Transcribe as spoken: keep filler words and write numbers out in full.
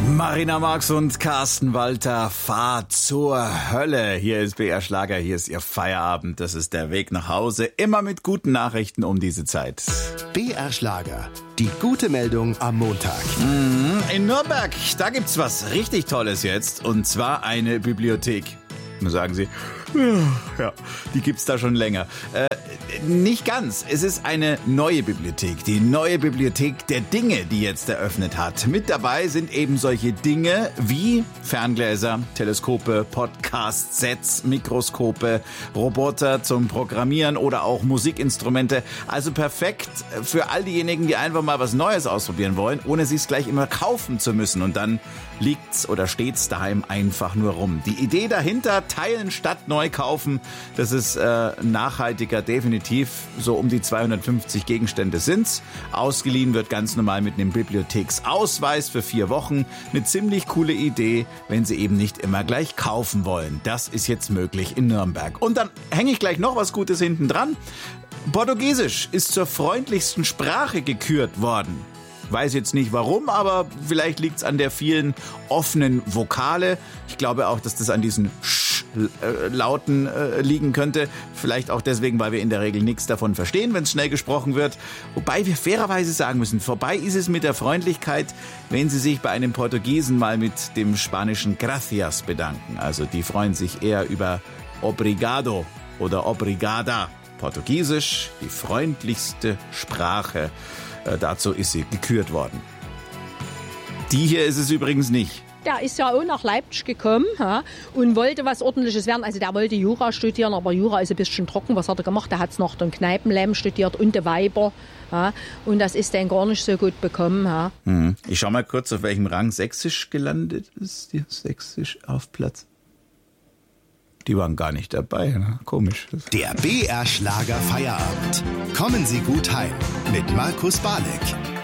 Marina Marx und Carsten Walter, Fahrt zur Hölle. Hier ist B R Schlager, hier ist Ihr Feierabend. Das ist der Weg nach Hause, immer mit guten Nachrichten um diese Zeit. B R Schlager, die gute Meldung am Montag. In Nürnberg, da gibt's was richtig Tolles jetzt, und zwar eine Bibliothek. Nun sagen Sie, ja, die gibt's da schon länger. Äh, nicht ganz. Es ist eine neue Bibliothek. Die neue Bibliothek der Dinge, die jetzt eröffnet hat. Mit dabei sind eben solche Dinge wie Ferngläser, Teleskope, Podcast-Sets, Mikroskope, Roboter zum Programmieren oder auch Musikinstrumente. Also perfekt für all diejenigen, die einfach mal was Neues ausprobieren wollen, ohne sich es gleich immer kaufen zu müssen. Und dann liegt's oder steht's daheim einfach nur rum. Die Idee dahinter, teilen statt neu kaufen, das ist äh, nachhaltiger, definitiv. So um die zweihundertfünfzig Gegenstände sind's. Ausgeliehen wird ganz normal mit einem Bibliotheksausweis für vier Wochen. Eine ziemlich coole Idee, wenn Sie eben nicht immer gleich kaufen wollen. Das ist jetzt möglich in Nürnberg. Und dann hänge ich gleich noch was Gutes hinten dran. Portugiesisch ist zur freundlichsten Sprache gekürt worden. Weiß jetzt nicht warum, aber vielleicht liegt's an der vielen offenen Vokale. Ich glaube auch, dass das an diesen Sch-Lauten äh, liegen könnte. Vielleicht auch deswegen, weil wir in der Regel nichts davon verstehen, wenn es schnell gesprochen wird. Wobei wir fairerweise sagen müssen, vorbei ist es mit der Freundlichkeit, wenn Sie sich bei einem Portugiesen mal mit dem spanischen Gracias bedanken. Also die freuen sich eher über Obrigado oder Obrigada. Portugiesisch, die freundlichste Sprache. Äh, dazu ist sie gekürt worden. Die hier ist es übrigens nicht. Der ist ja auch nach Leipzig gekommen, ja, und wollte was Ordentliches werden. Also der wollte Jura studieren, aber Jura ist ein bisschen trocken. Was hat er gemacht? Er hat es noch den Kneipenlärm studiert und die Weiber. Ja, und das ist dann gar nicht so gut bekommen. Ja. Hm. Ich schau mal kurz, auf welchem Rang Sächsisch gelandet ist. Die Sächsisch auf Platz. Die waren gar nicht dabei, ne? Komisch. Der B R Schlager Feierabend. Kommen Sie gut heim mit Markus Balek.